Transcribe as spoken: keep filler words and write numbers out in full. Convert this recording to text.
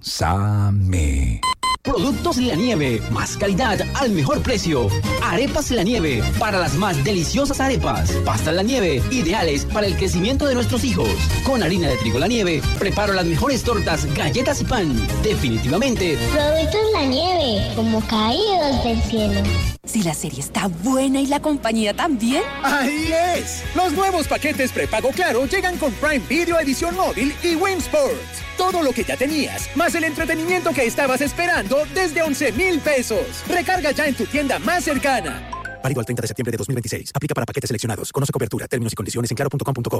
Same. Productos La Nieve, más calidad al mejor precio. Arepas La Nieve, para las más deliciosas arepas. Pastas La Nieve, ideales para el crecimiento de nuestros hijos. Con harina de trigo La Nieve, preparo las mejores tortas, galletas y pan. Definitivamente. Productos La Nieve, como caídos del cielo. Si la serie está buena y la compañía también. ¡Ahí es! Los nuevos paquetes prepago Claro llegan con Prime Video Edición Móvil y Win Sports. Todo lo que ya tenías, más el entretenimiento que estabas esperando desde once mil pesos. Recarga ya en tu tienda más cercana. Válido al treinta de septiembre de dos mil veintiséis. Aplica para paquetes seleccionados. Conoce cobertura, términos y condiciones en claro punto com punto co.